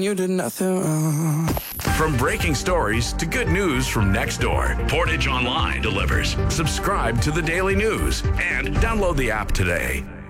You did nothing wrong. From breaking stories to good news from next door, Portage Online delivers. Subscribe to the Daily News and download the app today.